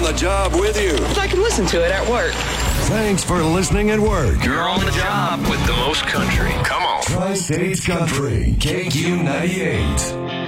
the job with you. I can listen to it at work. Thanks for listening at work. You're on the job with the most country. Come on. Tri-States Country, KQ 98.